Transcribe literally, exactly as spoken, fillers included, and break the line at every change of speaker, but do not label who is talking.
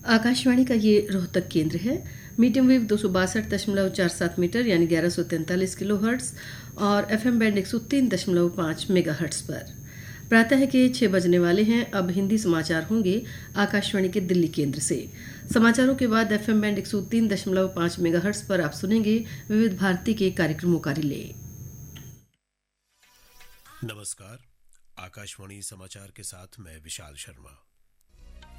आकाशवाणी का ये रोहतक केंद्र है। मीडियम वेव दो सौ बासठ दशमलव चार सात मीटर यानी ग्यारह सौ तैंतालीस किलो हर्ट्स और एफएम बैंड एक सौ तीन दशमलव पाँच मेगा हर्ट्स पर। प्रातः के छः बजने वाले हैं। अब हिंदी समाचार होंगे आकाशवाणी के दिल्ली केंद्र से। समाचारों के बाद एफएम बैंड एक सौ तीन दशमलव पाँच मेगा हर्ट्स पर आप सुनेंगे विविध भारती के कार्यक्रमों का रिले।
नमस्कार, आकाशवाणी समाचार के साथ मैं विशाल शर्मा।